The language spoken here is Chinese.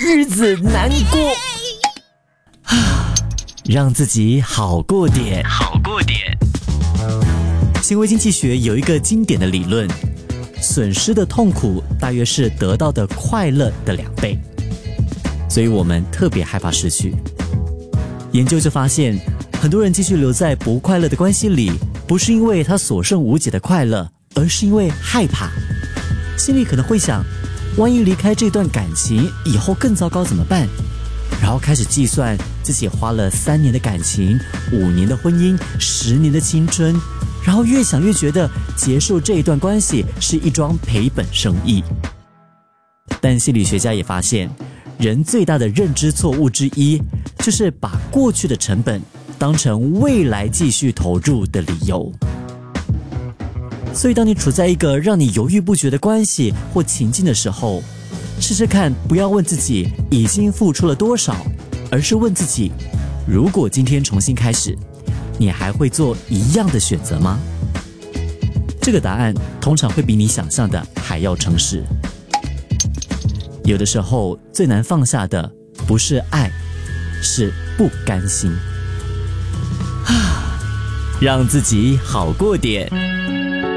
日子难过让自己好过点。行为经济学有一个经典的理论，损失的痛苦大约是得到的快乐的2倍，所以我们特别害怕失去。研究就发现，很多人继续留在不快乐的关系里，不是因为他所剩无几的快乐，而是因为害怕。心里可能会想，万一离开这段感情以后更糟糕怎么办？然后开始计算自己花了3年的感情、5年的婚姻、10年的青春，然后越想越觉得结束这一段关系是一桩赔本生意。但心理学家也发现，人最大的认知错误之一，就是把过去的成本当成未来继续投入的理由。所以当你处在一个让你犹豫不决的关系或情境的时候，试试看不要问自己已经付出了多少，而是问自己，如果今天重新开始，你还会做一样的选择吗？这个答案通常会比你想象的还要诚实。有的时候最难放下的不是爱，是不甘心。让自己好过点。